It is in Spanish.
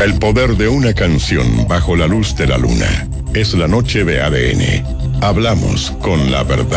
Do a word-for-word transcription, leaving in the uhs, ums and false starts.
El poder de una canción bajo la luz de la luna. Es la noche de A D N. Hablamos con la verdad.